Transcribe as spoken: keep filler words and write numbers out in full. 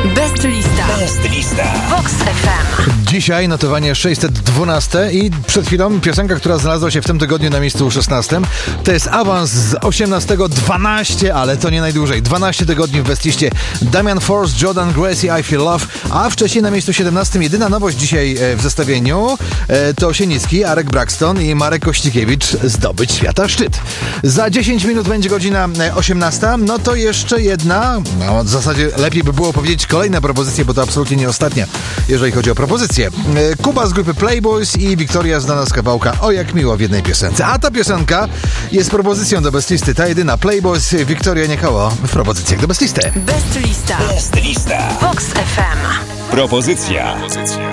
Best lista. Best lista. Vox F M. Dzisiaj notowanie sześćset dwanaście i przed chwilą piosenka, która znalazła się w tym tygodniu na miejscu szesnastym. To jest awans z osiemnastego, dwanaście, ale to nie najdłużej. dwanaście tygodni w Best liście. Damian Force, Jordan Gracie, I Feel Love, a wcześniej na miejscu siedemnastym jedyna nowość dzisiaj w zestawieniu to Sienicki, Arek Braxton i Marek Kościkiewicz, Zdobyć Świata Szczyt. Za dziesięć minut będzie godzina osiemnasta, no to jeszcze jedna, no w zasadzie lepiej by było powiedzieć kolejna propozycja, bo to absolutnie nie ostatnia, jeżeli chodzi o propozycję. Kuba z grupy Playboys i Wiktoria znana z kawałka O jak miło w jednej piosence. A ta piosenka jest propozycją do Best listy, ta jedyna. Playboys, Wiktoria Niekało w propozycjach do Best listy. Best lista. Best lista. Vox F M. Propozycja.